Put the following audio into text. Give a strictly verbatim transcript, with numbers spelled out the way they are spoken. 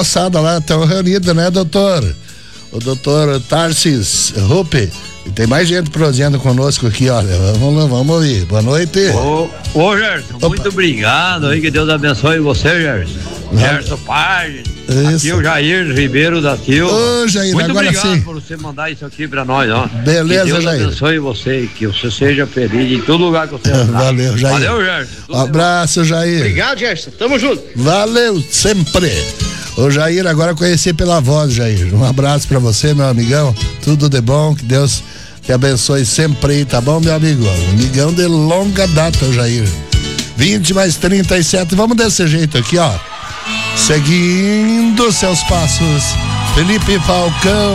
moçada lá, estão reunidos, né, doutor? O doutor Tarsis Ruppe. E tem mais gente prosseando conosco aqui, olha. Vamos, vamos ouvir. Boa noite. Ô, ô Gerson, Opa. muito obrigado aí, que Deus abençoe você, Gerson. Uhum. Gerson Paz, aqui o Jair Ribeiro da Silva. Ô, Jair, muito agora obrigado sim. por você mandar isso aqui pra nós, ó. Beleza, que Deus Jair. abençoe você, que você seja feliz em todo lugar que você está. Valeu, Jair. Valeu, Gerson. Um abraço, Jair. Obrigado, Gerson. Tamo junto. Valeu, sempre. Ô Jair, agora conheci pela voz, Jair. Um abraço pra você, meu amigão. Tudo de bom, que Deus te abençoe sempre aí, tá bom, meu amigo? Amigão de longa data, Jair. vinte mais trinta e sete, vamos desse jeito aqui, ó. Seguindo seus passos, Felipe Falcão.